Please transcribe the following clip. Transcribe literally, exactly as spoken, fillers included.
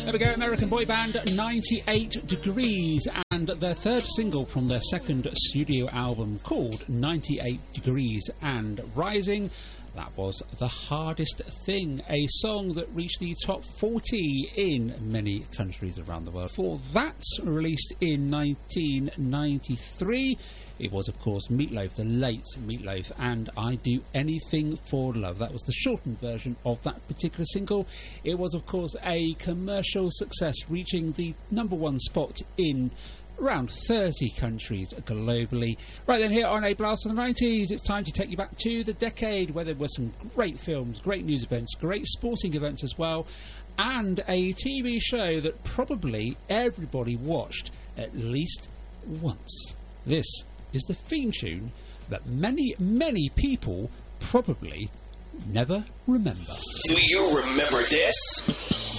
There we go, American boy band ninety-eight Degrees, and their third single from their second studio album called ninety-eight Degrees and Rising. That was The Hardest Thing, a song that reached the top forty in many countries around the world. For that, released in nineteen ninety-three, it was, of course, Meatloaf, the late Meatloaf, and I Do Anything for Love. That was the shortened version of that particular single. It was, of course, a commercial success, reaching the number one spot in around thirty countries globally. Right then, here on A Blast from the nineties, it's time to take you back to the decade where there were some great films, great news events, great sporting events as well, and a T V show that probably everybody watched at least once. This is the theme tune that many, many people probably never remember. Do you remember this?